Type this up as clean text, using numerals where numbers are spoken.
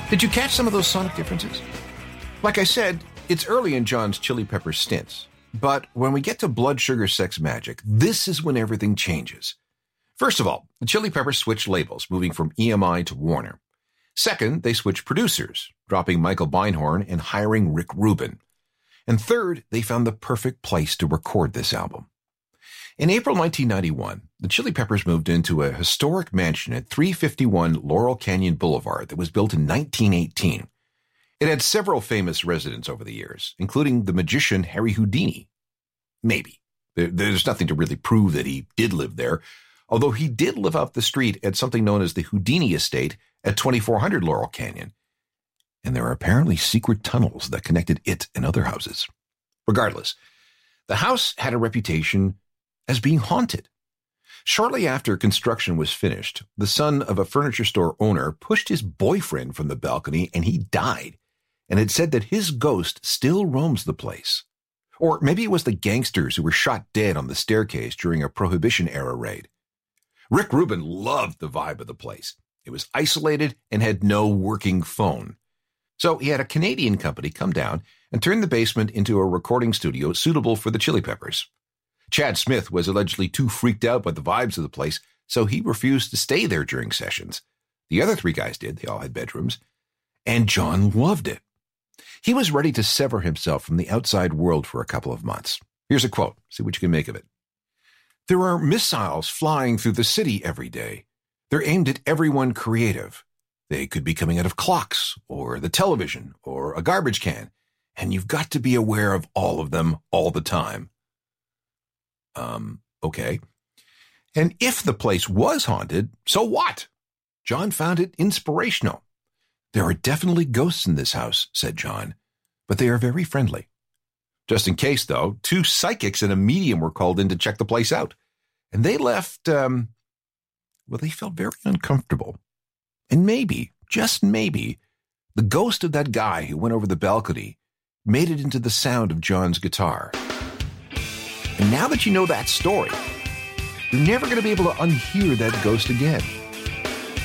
Did you catch some of those sonic differences? Like I said, it's early in John's Chili Pepper stints, but when we get to Blood Sugar Sex Magik, this is when everything changes. First of all, the Chili Peppers switched labels, moving from EMI to Warner. Second, they switched producers, dropping Michael Beinhorn and hiring Rick Rubin. And third, they found the perfect place to record this album. In April 1991, the Chili Peppers moved into a historic mansion at 351 Laurel Canyon Boulevard that was built in 1918. It had several famous residents over the years, including the magician Harry Houdini. Maybe. There's nothing to really prove that he did live there, although he did live up the street at something known as the Houdini Estate at 2400 Laurel Canyon. And there are apparently secret tunnels that connected it and other houses. Regardless, the house had a reputation as being haunted. Shortly after construction was finished, the son of a furniture store owner pushed his boyfriend from the balcony and he died. And it said that his ghost still roams the place. Or maybe it was the gangsters who were shot dead on the staircase during a Prohibition-era raid. Rick Rubin loved the vibe of the place. It was isolated and had no working phone. So he had a Canadian company come down and turn the basement into a recording studio suitable for the Chili Peppers. Chad Smith was allegedly too freaked out by the vibes of the place, so he refused to stay there during sessions. The other three guys did. They all had bedrooms. And John loved it. He was ready to sever himself from the outside world for a couple of months. Here's a quote. See what you can make of it. There are missiles flying through the city every day. They're aimed at everyone creative. They could be coming out of clocks, or the television, or a garbage can. And you've got to be aware of all of them all the time. Okay. And if the place was haunted, so what? John found it inspirational. There are definitely ghosts in this house, said John, but they are very friendly. Just in case, though, 2 psychics and a medium were called in to check the place out. And they left, they felt very uncomfortable. And maybe, just maybe, the ghost of that guy who went over the balcony made it into the sound of John's guitar. And now that you know that story, you're never going to be able to unhear that ghost again.